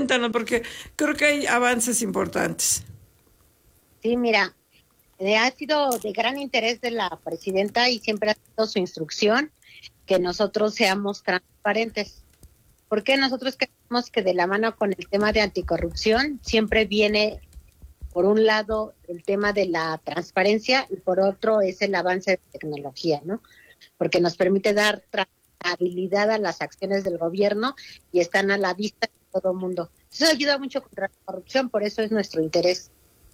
Cuéntanos, porque creo que hay avances importantes. Sí, mira, ha sido de gran interés de la presidenta y siempre ha sido su instrucción que nosotros seamos transparentes. Porque nosotros creemos que de la mano con el tema de anticorrupción siempre viene, por un lado, el tema de la transparencia y por otro es el avance de tecnología, ¿no? Porque nos permite dar trazabilidad a las acciones del gobierno y están a la vista de todo el mundo. Eso ayuda mucho contra la corrupción, por eso es nuestro interés.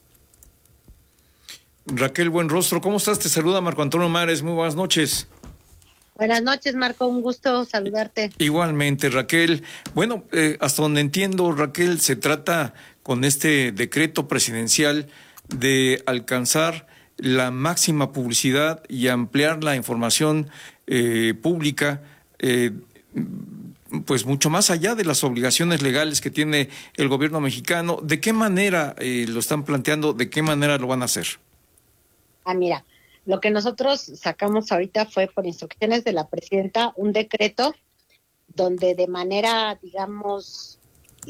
Raquel Buenrostro, ¿cómo estás? Te saluda Marco Antonio Mares, muy buenas noches. Buenas noches, Marco, un gusto saludarte. Igualmente, Raquel. Bueno, hasta donde entiendo, Raquel, se trata con este decreto presidencial de alcanzar la máxima publicidad y ampliar la información pública, pues mucho más allá de las obligaciones legales que tiene el gobierno mexicano. ¿De qué manera lo están planteando? ¿De qué manera lo van a hacer? Mira, lo que nosotros sacamos ahorita fue por instrucciones de la presidenta un decreto donde de manera, digamos,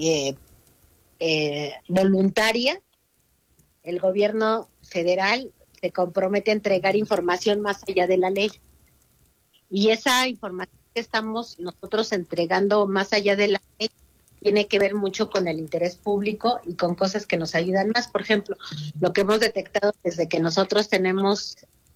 voluntaria, el gobierno federal se compromete a entregar información más allá de la ley. Y esa información que estamos nosotros entregando más allá de la ley tiene que ver mucho con el interés público y con cosas que nos ayudan más. Por ejemplo, lo que hemos detectado desde que nosotros tenemos,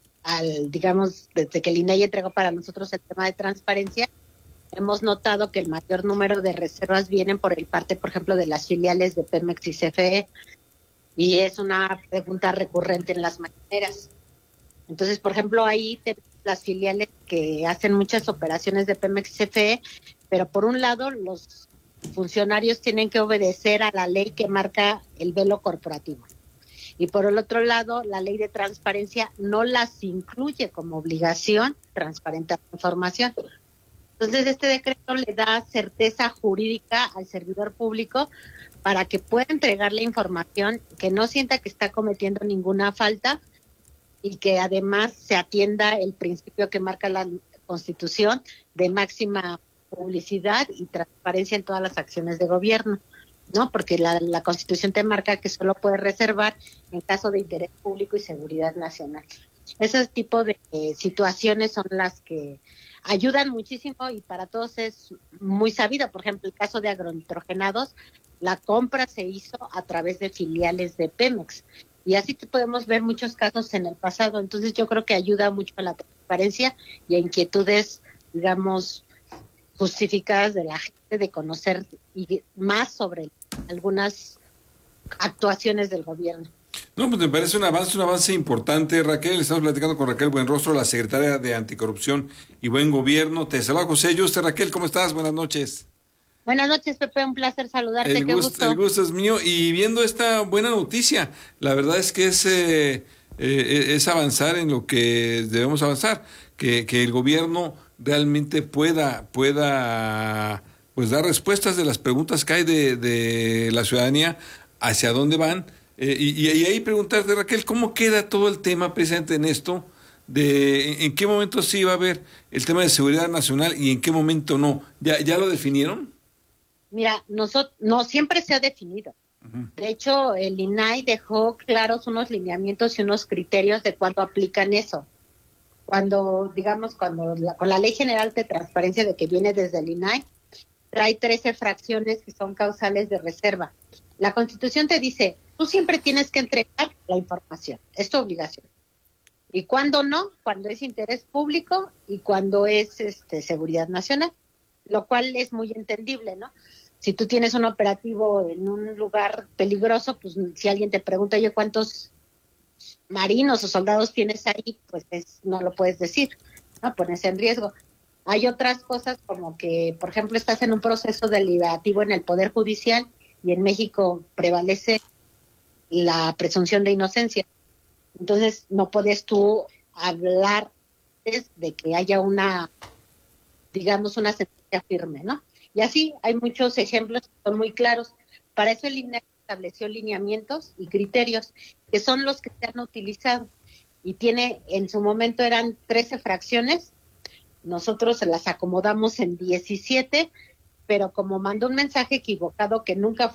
desde que el INAI entregó para nosotros el tema de transparencia, hemos notado que el mayor número de reservas vienen por el parte, por ejemplo, de las filiales de Pemex y CFE, y es una pregunta recurrente en las mañaneras. Entonces, por ejemplo, ahí tenemos las filiales que hacen muchas operaciones de Pemex y CFE, pero por un lado los funcionarios tienen que obedecer a la ley que marca el velo corporativo. Y por el otro lado, la ley de transparencia no las incluye como obligación transparentar la información. Entonces, este decreto le da certeza jurídica al servidor público para que pueda entregar la información, que no sienta que está cometiendo ninguna falta y que además se atienda el principio que marca la Constitución de máxima publicidad y transparencia en todas las acciones de gobierno, ¿no? Porque la Constitución te marca que solo puedes reservar en caso de interés público y seguridad nacional. Ese tipo de situaciones son las que ayudan muchísimo y para todos es muy sabido. Por ejemplo, el caso de agronitrogenados, la compra se hizo a través de filiales de Pemex. Y así podemos ver muchos casos en el pasado. Entonces yo creo que ayuda mucho a la transparencia y a inquietudes, digamos, justificadas de la gente de conocer más sobre algunas actuaciones del gobierno. No, pues me parece un avance importante, Raquel. Estamos platicando con Raquel Buenrostro, la secretaria de Anticorrupción y Buen Gobierno. Te saluda José Yuste. Raquel, ¿cómo estás? Buenas noches. Buenas noches, Pepe, un placer saludarte. El gusto es mío. Y viendo esta buena noticia, la verdad es que es avanzar en lo que debemos avanzar, que el gobierno realmente pueda pues dar respuestas de las preguntas que hay de la ciudadanía, hacia dónde van, y ahí preguntarte, Raquel, ¿cómo queda todo el tema presente en esto? ¿En qué momento sí va a haber el tema de seguridad nacional y en qué momento no? ¿Ya lo definieron? Mira, no siempre se ha definido. De hecho, el INAI dejó claros unos lineamientos y unos criterios de cuándo aplican eso. Con la Ley General de Transparencia de que viene desde el INAI, trae 13 fracciones que son causales de reserva. La Constitución te dice, tú siempre tienes que entregar la información, es tu obligación. Y cuando no, cuando es interés público y cuando es seguridad nacional, lo cual es muy entendible, ¿no? Si tú tienes un operativo en un lugar peligroso, pues si alguien te pregunta, oye, ¿cuántos marinos o soldados tienes ahí? Pues no lo puedes decir, ¿no? Pones en riesgo. Hay otras cosas como que, por ejemplo, estás en un proceso deliberativo en el Poder Judicial y en México prevalece la presunción de inocencia. Entonces, no puedes tú hablar de que haya una sentencia firme, ¿no? Y así hay muchos ejemplos que son muy claros. Para eso el INAI estableció lineamientos y criterios que son los que se han utilizado. Y en su momento eran 13 fracciones, nosotros se las acomodamos en 17, pero como mandó un mensaje equivocado que nunca